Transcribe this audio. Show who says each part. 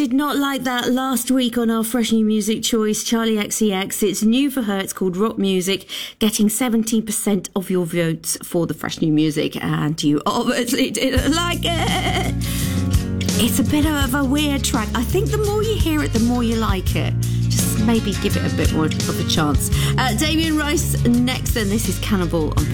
Speaker 1: did not like that last week on our Fresh New Music choice, Charlie XCX. It's new for her. It's called Rock Music, getting 17% of your votes for the Fresh New Music, and you obviously didn't like it. It's a bit of a weird track. I think the more you hear it, the more you like it. Just maybe give it a bit more of a chance. Damien Rice next, and this is Cannibal on